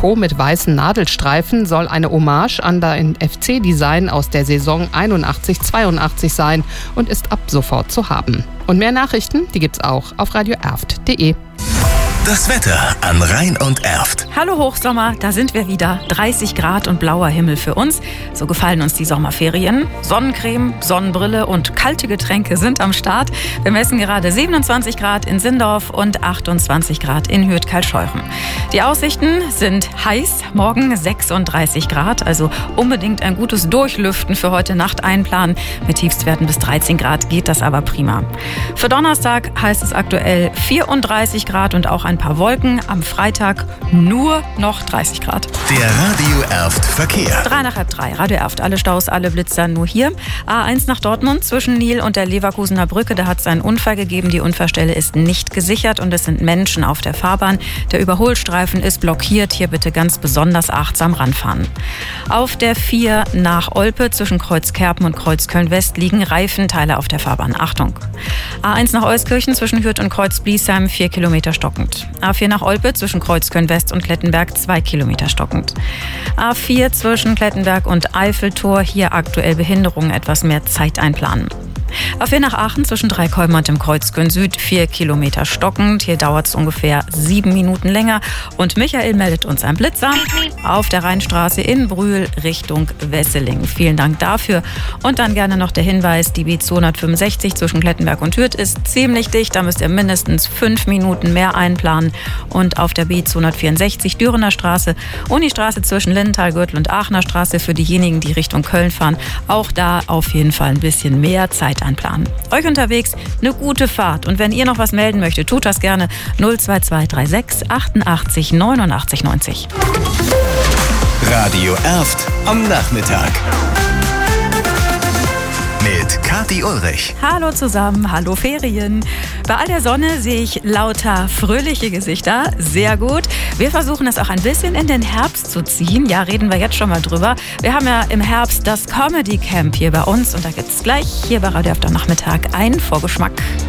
Trikot mit weißen Nadelstreifen soll eine Hommage an dein FC-Design aus der Saison 81/82 sein und ist ab sofort zu haben. Und mehr Nachrichten, die gibt's auch auf radioerft.de. Das Wetter an Rhein und Erft. Hallo Hochsommer, da sind wir wieder. 30 Grad und blauer Himmel für uns. So gefallen uns die Sommerferien. Sonnencreme, Sonnenbrille und kalte Getränke sind am Start. Wir messen gerade 27 Grad in Sindorf und 28 Grad in Hürth-Karlscheuren. Die Aussichten sind heiß, morgen 36 Grad, also unbedingt ein gutes Durchlüften für heute Nacht einplanen. Mit Tiefstwerten bis 13 Grad geht das aber prima. Für Donnerstag heißt es aktuell 34 Grad und auch ein paar Wolken. Am Freitag nur noch 30 Grad. Der Radio Erft Verkehr. 3 nach halb 3. Radio Erft. Alle Staus, alle Blitzer nur hier. A1 nach Dortmund zwischen Nil und der Leverkusener Brücke. Da hat es einen Unfall gegeben. Die Unfallstelle ist nicht gesichert und es sind Menschen auf der Fahrbahn. Der Überholstreifen ist blockiert. Hier bitte ganz besonders achtsam ranfahren. Auf der 4 nach Olpe zwischen Kreuz Kerpen und Kreuz Köln-West liegen Reifenteile auf der Fahrbahn. Achtung. A1 nach Euskirchen zwischen Hürth und Kreuz Bliesheim 4 Kilometer stockend. A4 nach Olpe zwischen Kreuz Köln-West und Klettenberg 2 Kilometer stockend. A4 zwischen Klettenberg und Eiffeltor, hier aktuell Behinderungen, etwas mehr Zeit einplanen. A4 nach Aachen zwischen Dreikolben und dem Kreuzköln Süd 4 Kilometer stockend. Hier dauert es ungefähr 7 Minuten länger. Und Michael meldet uns ein Blitzer auf der Rheinstraße in Brühl Richtung Wesseling. Vielen Dank dafür. Und dann gerne noch der Hinweis, die B265 zwischen Klettenberg und Hürth ist ziemlich dicht. Da müsst ihr mindestens 5 Minuten mehr einplanen. Und auf der B264 Dürener Straße, Unistraße zwischen Lindenthal, Gürtel und Aachener Straße für diejenigen, die Richtung Köln fahren. Auch da auf jeden Fall ein bisschen mehr Zeit einplanen. Euch unterwegs eine gute Fahrt. Und wenn ihr noch was melden möchtet, tut das gerne 02236 88 89 90. Radio Erft am Nachmittag. Mit Kathi Ulrich. Hallo zusammen, hallo Ferien. Bei all der Sonne sehe ich lauter fröhliche Gesichter. Sehr gut. Wir versuchen es auch ein bisschen in den Herbst zu ziehen. Ja, reden wir jetzt schon mal drüber. Wir haben ja im Herbst das Comedy Camp hier bei uns und da gibt es gleich hier bei Radio Erft am Nachmittag einen Vorgeschmack.